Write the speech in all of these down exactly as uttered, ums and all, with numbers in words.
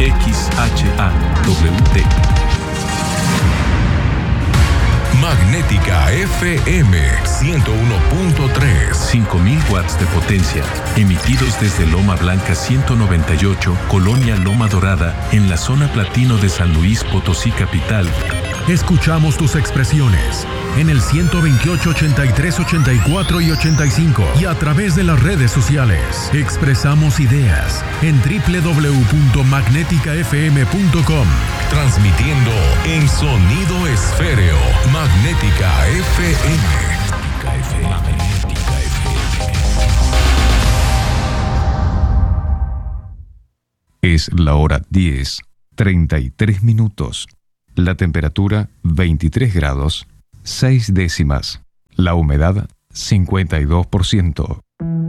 X H A W T. Magnética F M ciento uno punto tres. cinco mil watts de potencia, emitidos desde Loma Blanca ciento noventa y ocho, Colonia Loma Dorada, en la zona platino de San Luis Potosí capital. Escuchamos tus expresiones en el ciento veintiocho, ochenta y tres, ochenta y cuatro y ochenta y cinco y a través de las redes sociales. Expresamos ideas en doble u doble u doble u punto magnética f m punto com. Transmitiendo en sonido esféreo. Magnética F M. Magnética F M. Magnética F M. Es la hora diez, treinta y tres minutos. La temperatura veintitrés grados, seis décimas. La humedad cincuenta y dos por ciento.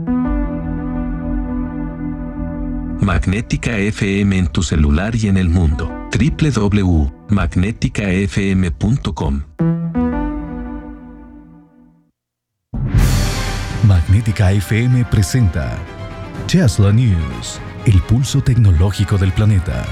Magnética F M en tu celular y en el mundo. doble u doble u doble u punto magnética f m punto com. Magnética F M presenta Tesla News, el pulso tecnológico del planeta.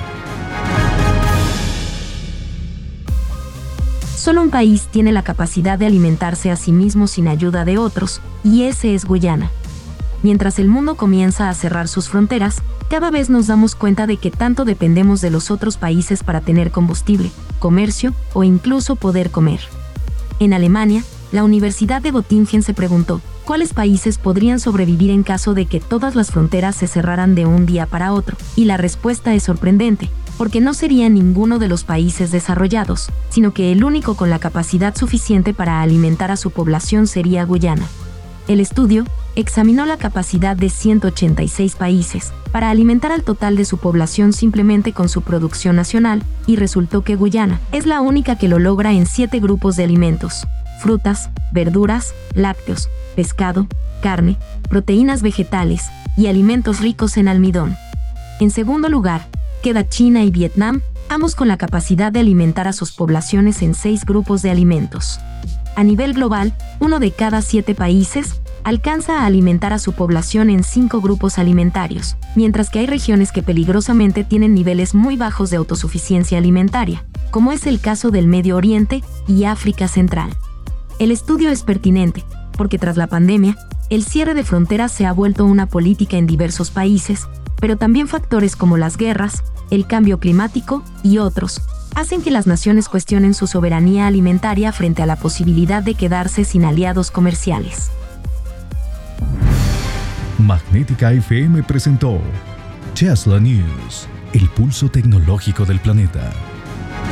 Solo un país tiene la capacidad de alimentarse a sí mismo sin ayuda de otros, y ese es Guyana. Mientras el mundo comienza a cerrar sus fronteras, cada vez nos damos cuenta de que tanto dependemos de los otros países para tener combustible, comercio o incluso poder comer. En Alemania, la Universidad de Göttingen se preguntó, ¿cuáles países podrían sobrevivir en caso de que todas las fronteras se cerraran de un día para otro? Y la respuesta es sorprendente, porque no sería ninguno de los países desarrollados, sino que el único con la capacidad suficiente para alimentar a su población sería Guyana. El estudio examinó la capacidad de ciento ochenta y seis países para alimentar al total de su población simplemente con su producción nacional, y resultó que Guyana es la única que lo logra en siete grupos de alimentos: frutas, verduras, lácteos, pescado, carne, proteínas vegetales y alimentos ricos en almidón. En segundo lugar, queda China y Vietnam, ambos con la capacidad de alimentar a sus poblaciones en seis grupos de alimentos. A nivel global, uno de cada siete países alcanza a alimentar a su población en cinco grupos alimentarios, mientras que hay regiones que peligrosamente tienen niveles muy bajos de autosuficiencia alimentaria, como es el caso del Medio Oriente y África Central. El estudio es pertinente, porque tras la pandemia, el cierre de fronteras se ha vuelto una política en diversos países, pero también factores como las guerras, el cambio climático y otros hacen que las naciones cuestionen su soberanía alimentaria frente a la posibilidad de quedarse sin aliados comerciales. Magnética F M presentó Tesla News, el pulso tecnológico del planeta.